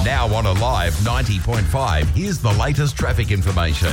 Now on Alive 90.5, here's the latest traffic information.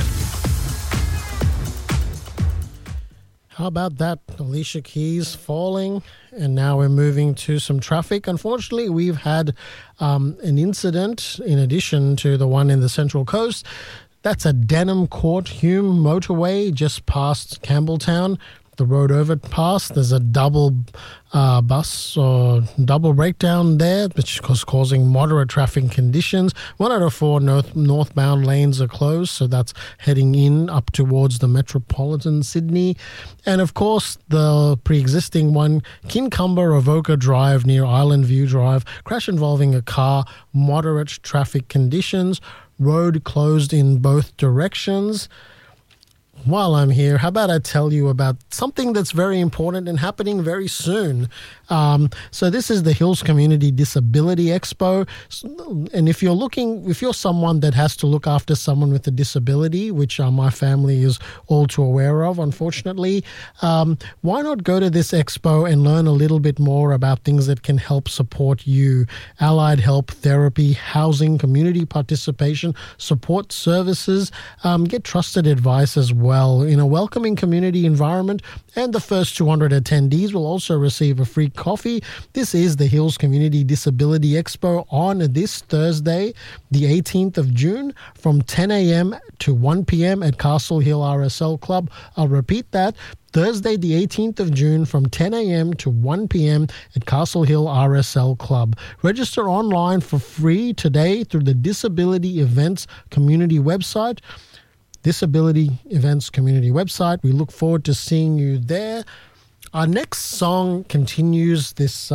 How about that? Alicia Keys falling, and now we're moving to some traffic. Unfortunately, we've had an incident in addition to the one in the Central Coast. That's at Denham Court Hume motorway just past Campbelltown. The road overpass, there's a double bus or double breakdown there, which is causing moderate traffic conditions. 1 out of 4 northbound lanes are closed, so that's heading in up towards the metropolitan Sydney. And of course, the pre-existing one, Kincumber Avoca Drive near Island View Drive, crash involving a car, moderate traffic conditions, road closed in both directions. While I'm here, how about I tell you about something that's very important and happening very soon. So this is the Hills Community Disability Expo. And if you're someone that has to look after someone with a disability, which my family is all too aware of, unfortunately, why not go to this expo and learn a little bit more about things that can help support you? Allied help, therapy, housing, community participation, support services, get trusted advice as well in a welcoming community environment, and the first 200 attendees will also receive a free coffee. This is the Hills Community Disability Expo on this Thursday, the 18th of June, from 10 a.m. to 1 p.m. at Castle Hill RSL Club. I'll repeat that. Thursday, the 18th of June, from 10 a.m. to 1 p.m. at Castle Hill RSL Club. Register online for free today through the Disability Events Community website. Disability Events Community website. We look forward to seeing you there. Our next song continues this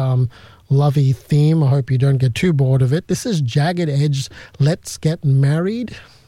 lovey theme. I hope you don't get too bored of it. This is Jagged Edge, Let's Get Married.